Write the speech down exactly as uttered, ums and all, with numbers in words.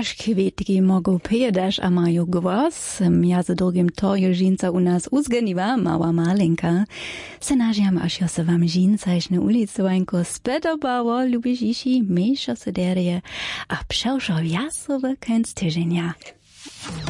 Nasz kwietki mogą piedaż a mają głos. Między drugim to je żinca u nas uzganiwa, mała malinka. Se nažiam, až jo se vám žínca iš na ulicu venko spedobało, lubiš iši, mešo se derje, a převšo jasove konc tyženia.